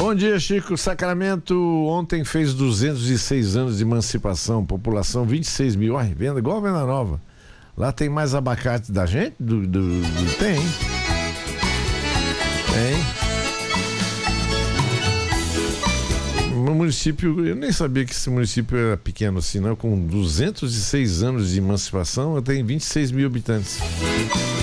Bom dia, Chico. Sacramento ontem fez 206 anos de emancipação, população 26 mil. Ai, venda igual a Venda Nova. Lá tem mais abacate da gente? Tem. No município, eu nem sabia que esse município era pequeno assim, não. Com 206 anos de emancipação, tem 26 mil habitantes.